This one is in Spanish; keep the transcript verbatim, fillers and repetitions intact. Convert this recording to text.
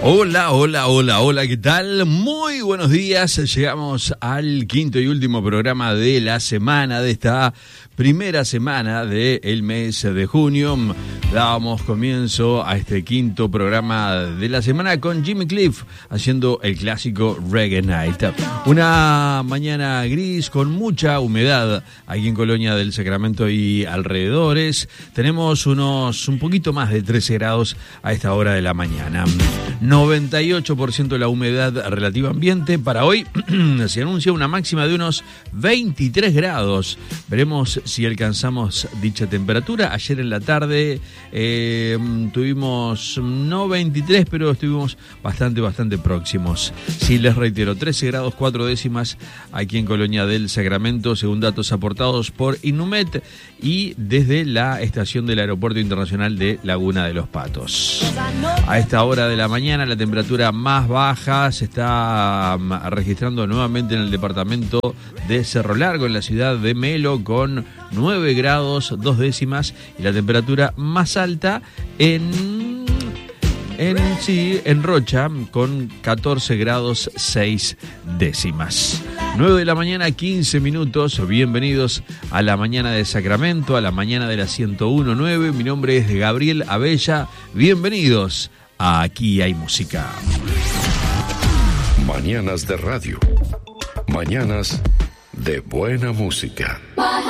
Hola, hola, hola, hola, ¿qué tal? Muy buenos días, llegamos al quinto y último programa de la semana, de esta primera semana del mes de junio. Dábamos comienzo a este quinto programa de la semana con Jimmy Cliff haciendo el clásico Reggae Night. Una mañana gris con mucha humedad aquí en Colonia del Sacramento y alrededores. Tenemos unos un poquito más de trece grados a esta hora de la mañana. noventa y ocho por ciento de la humedad relativa ambiente. Para hoy se anuncia una máxima de unos veintitrés grados. Veremos si alcanzamos dicha temperatura. Ayer en la tarde eh, tuvimos no veintitrés, pero estuvimos bastante, bastante próximos. Sí, les reitero, trece grados cuatro décimas aquí en Colonia del Sacramento, según datos aportados por Inumet y desde la estación del Aeropuerto Internacional de Laguna de los Patos. A esta hora de la mañana la temperatura más baja se está registrando nuevamente en el departamento de Cerro Largo, en la ciudad de Melo, con nueve grados dos décimas, y la temperatura más alta en, en, sí, en Rocha, con catorce grados seis décimas. nueve de la mañana, quince minutos. Bienvenidos a la mañana de Sacramento, a la mañana de la ciento uno punto nueve. Mi nombre es Gabriel Abella. Bienvenidos a Aquí hay música. Mañanas de radio. Mañanas de buena música.